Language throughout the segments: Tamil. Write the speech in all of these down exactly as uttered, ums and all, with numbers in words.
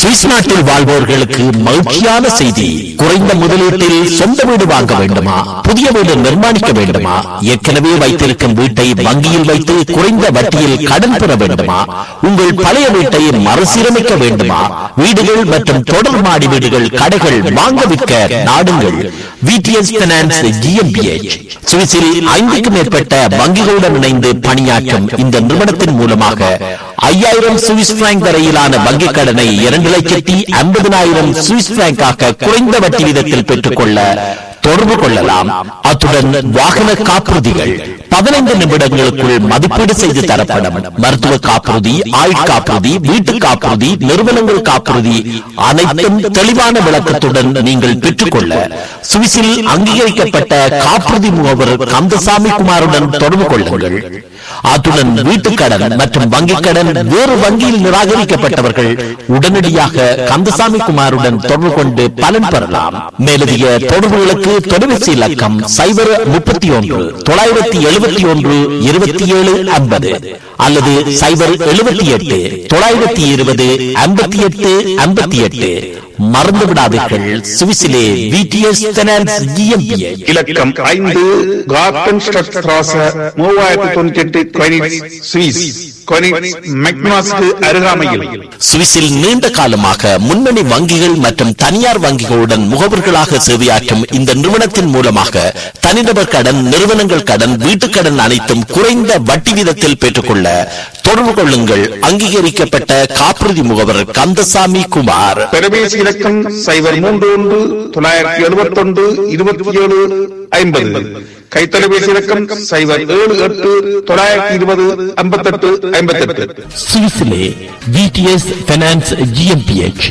சுவிஸ் நாட்டில் வாழ்வோர்களுக்கு மகிழ்ச்சியான செய்தி. குறைந்த முதலீட்டில் சொந்த வீடு வாங்க வேண்டுமா? புதிய வீடு நிர்மாணிக்க வேண்டுமா? ஏற்கனவே வைத்திருக்கும் வீட்டை வங்கியில் வைத்து குறைந்த வட்டியில் கடன் பெற வேண்டுமா? உங்கள் பழைய வீட்டை மறுசீரமைக்க வேண்டுமா? வீடுகள் மற்றும் தொடர் மாடி வீடுகள், கடைகள் வாங்க விற்க நாடுங்கள் விடிஎஸ் பைனான்ஸ் ஜிஎம்பிஎச். சுவிஸில் ஐந்துக்கும் மேற்பட்ட வங்கிகளுடன் இணைந்து பணியாற்றும் இந்த நிறுவனத்தின் மூலமாக ஐயாயிரம் சுவிஸ் பிராங்க் வரையிலான வங்கிக் கடனை இரண்டு லட்சத்தி ஐம்பதினாயிரம் சுவிஸ் பிராங்காக குறைந்த வட்டி வீதத்தில் பெற்றுக்கொள்ள தொடர்பு கொள்ளலாம். அத்துடன் வாகன காப்புறுதிகள் பதினைந்து நிமிடங்களுக்குள் மதிப்பீடு செய்து தரப்படும். மருத்துவ காப்புறுதி, ஆயுட்காப்புறுதி, வீட்டு காப்புறுதி, நிறுவனங்கள் காப்புறுதி அனைத்தும் தெளிவான விளக்கத்துடன் நீங்கள் பெற்றுக்கொள்ள சுவிஸில் அங்கீகரிக்கப்பட்ட காப்புறுதி முகவர் கந்தசாமி குமாருடன் தொடர்பு கொள்ளுங்கள். அத்துடன் வீட்டுக்கடன் மற்றும் வங்கிக் கடன் வேறு வங்கியில் நிராகரிக்கப்பட்டவர்கள் உடனடியாக கந்தசாமி குமாருடன் தொடர்பு கொண்டு பலன் பெறலாம். மேலதிக தொடர்புகளுக்கு தொலைபேசி இலக்கம் சைபர் முப்பத்தி ஒன்று தொள்ளாயிரத்தி எழுபத்தி ஒன்று இருபத்தி ஏழு ஐம்பது அல்லது சைபர் எழுபத்தி எட்டு தொள்ளாயிரத்தி இருபது ஐம்பத்தி எட்டு ஐம்பத்தி எட்டு. மறந்து விடாதீர்கள், சுவிஸிலே விடிஎஸ் பைனான்ஸ் ஜிஎம்பிஎச். இலக்கம் ஐந்து கார்டன் ஸ்ட்ராச மூவாயிரத்தி தொண்ணூத்தி எட்டு கொனிட்ஸ் சுவிஸ். கொனிட்ஸ் மெக்னாஸ்க்கு அருகாமையில். சுவிஸில் நீண்ட காலமாக முன்னணி வங்கிகள் மற்றும் தனியார் வங்கிகளுடன் முகவர்களாக சேவையாற்றும் இந்த நிறுவனத்தின் மூலமாக தனிநபர் கடன், நிறுவனங்கள் கடன், வீட்டுக் கடன் அனைத்தும் குறைந்த வட்டி வீதத்தில் பெற்றுக்கொள்ள தொடர்பு கொள்ளுங்கள். அங்கீகரிக்கப்பட்ட காப்புறுதி முகவர் கந்தசாமி குமார். தொலைபேசி இலக்கம் சைபர் மூன்று ஒன்று தொள்ளாயிரத்தி எழுபத்தி ஒன்று இருபத்தி ஏழு ஐம்பது. கைத்தொலைபேசி இலக்கம் சைபர் ஏழு எட்டு தொள்ளாயிரத்தி இருபது ஐம்பத்தி எட்டு ஐம்பத்தி எட்டு. சுவிஸிலே விடிஎஸ் பைனான்ஸ் ஜிஎம்பிஎச்.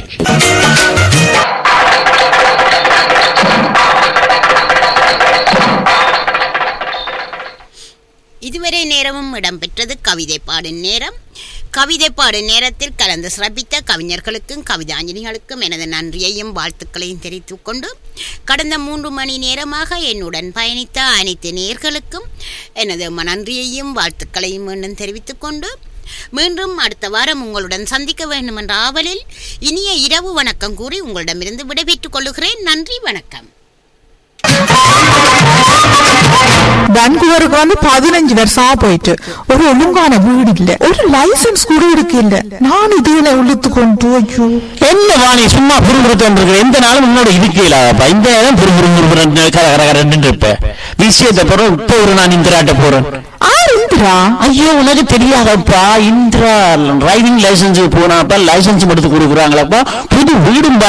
இதுவரை நேரமும் இடம்பெற்றது கவிதை பாடும் நேரம். கவிதை பாடும் நேரத்தில் கலந்து சிறப்பித்த கவிஞர்களுக்கும் கவிதாஞ்சலிகளுக்கும் எனது நன்றியையும் வாழ்த்துக்களையும் தெரிவித்துக் கொண்டு, கடந்த மூன்று மணி நேரமாக என்னுடன் பயணித்த அனைத்து நேயர்களுக்கும் எனது நன்றியையும் வாழ்த்துக்களையும் மீண்டும் தெரிவித்துக் கொண்டு, மீண்டும் அடுத்த வாரம் உங்களுடன் சந்திக்க வேண்டும் என்ற ஆவலில் இனிய இரவு வணக்கம் கூறி உங்களிடமிருந்து விடைபெற்றுக் கொள்ளுகிறேன். நன்றி, வணக்கம். வான்கூவருக்கு வந்து பதினஞ்சு வருஷமா போயிட்டு ஒரு ஒழுங்கான வீடு இல்ல, ஒரு லைசன்ஸ் கூட இருக்கு இல்ல. நான் இதுல உழுத்து கொண்டு ஐயோ என்ன வாணி சும்மா புரிஞ்சுட்டு எந்த நாளும் முன்னோட இருக்கலாப்பா. இந்த நேரம் புரிஞ்சு கரகரன்னு இருப்ப விஷயத்தை போறோம். இப்ப ஒரு நான் இந்திராட்ட போறேன். ஆர் இந்திரா? ஐயோ உனக்கு தெரியாதப்பா, இந்திரா டிரைவிங் லைசன்ஸ் போனாப்பா லைசன்ஸ் எடுத்து கொடுக்குறாங்களப்பா. புது வீடும்